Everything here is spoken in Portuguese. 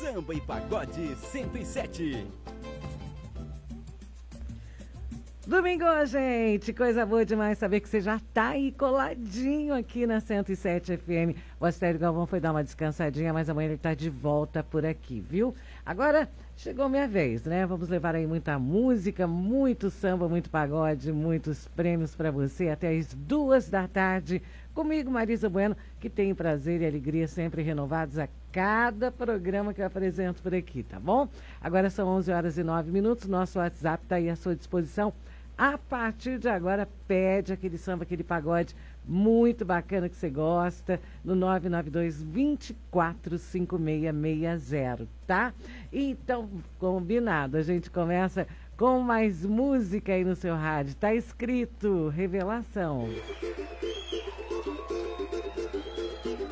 Samba e Pagode 107. Domingo, gente, coisa boa demais saber que você já tá aí coladinho aqui na 107 FM. O Astério Galvão foi dar uma descansadinha, mas amanhã ele tá de volta por aqui, viu? Agora chegou minha vez, né? Vamos levar aí muita música, muito samba, muito pagode, muitos prêmios para você até as 2 da tarde. Comigo, Marisa Bueno, que tem prazer e alegria sempre renovados a cada programa que eu apresento por aqui, tá bom? Agora são 11h09, nosso WhatsApp está aí à sua disposição. A partir de agora, pede aquele samba, aquele pagode muito bacana que você gosta, no 992-245660, tá? Então, combinado, a gente começa com mais música aí no seu rádio. Tá escrito Revelação.